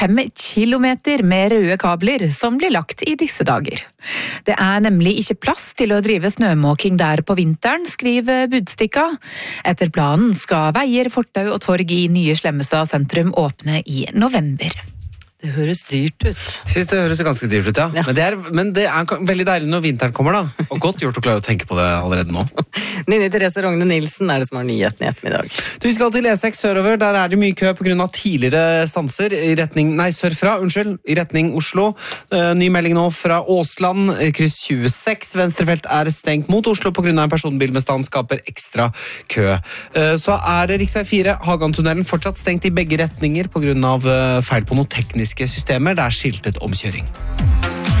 5 kilometer med røde kabler som blir lagt i disse dager. Det nemlig ikke plass til å drive snømåking der på vinteren, skriver Budstikka. Etter planen skal veier, fortau og torg i nye Slemmestad sentrum åpne i november. Det høres dyrt ut. Jeg synes det høres ganske dyrt ut, ja. Men det er veldig deilig når vinteren kommer, da. Og godt gjort å klare å tenke på det allerede nå. Nini Therese Rogne Nilsen det som har nyheten i ettermiddag. Du skal til E6 sørover. Der det mye kø på grunn av tidligere stanser i retning Oslo. Ny melding nå fra Åsland. Kryss 26. Venstrefelt stengt mot Oslo på grunn av en personbil med stand skaper ekstra kø. Så det riksvei 4, Hagantunnelen, fortsatt stengt i begge retninger på grunn av feil på noen tekniske systemer. Det skiltet omkjøring.